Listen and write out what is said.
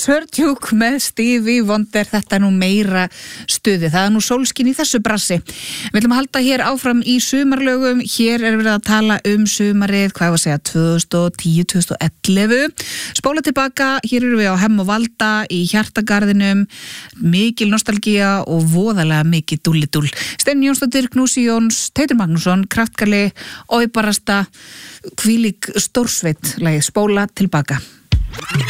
Sörtjúk með Stevie Wonder, þetta nú meira stuði, það nú sólskin í þessu brassi. Við ætlum að halda hér áfram í sumarlögum, hér verið að tala sumarið, hvað var að segja, 2010-2011. Spóla tilbaka, hér við á Hemm og Valda í Hjartagarðinum, mikil nostalgía og voðalega mikið dúllidúll. Steinunn Jónsdóttir, Knúsi Jóns, Teitur Magnússon, Kraftgali og barasta hvílík stórsveit, lagið Spóla tilbaka.